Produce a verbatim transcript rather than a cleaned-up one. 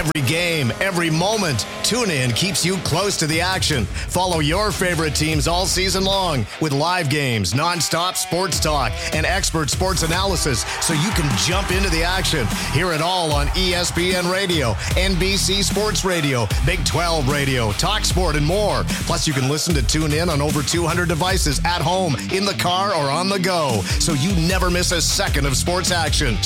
Every game, every moment, TuneIn keeps you close to the action. Follow your favorite teams all season long with live games, nonstop sports talk, and expert sports analysis so you can jump into the action. Hear it all on E S P N Radio, N B C Sports Radio, Big twelve Radio, Talk Sport, and more. Plus, you can listen to TuneIn on over two hundred devices at home, in the car, or on the go, so you never miss a second of sports action.